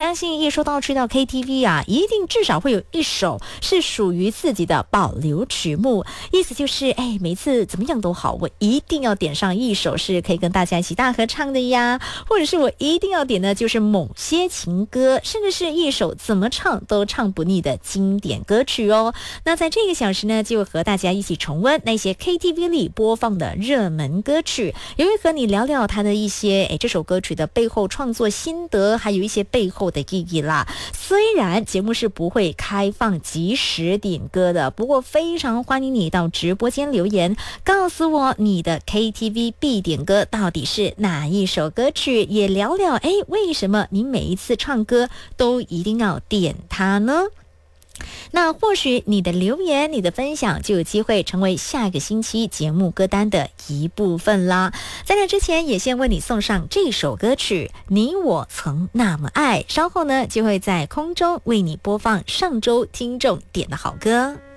相信一说到去到 KTV 啊，一定至少会有一首是属于自己的保留曲目，意思就是每次怎么样都好，我一定要点上一首是可以跟大家一起大合唱的呀，或者是我一定要点的就是某些情歌，甚至是一首怎么唱都唱不腻的经典歌曲哦。那在这个小时呢，就和大家一起重温那些 KTV 里播放的热门歌曲，也会和你聊聊它的一些这首歌曲的背后创作心得，还有一些背后的意义啦。虽然节目是不会开放即时点歌的，不过非常欢迎你到直播间留言，告诉我你的 KTV 必点歌到底是哪一首歌曲，也聊聊为什么你每一次唱歌都一定要点它呢？那或许你的留言、你的分享就有机会成为下个星期节目歌单的一部分啦。在那之前，也先为你送上这首歌曲《你我曾那么爱》，稍后呢就会在空中为你播放上周听众点的好歌。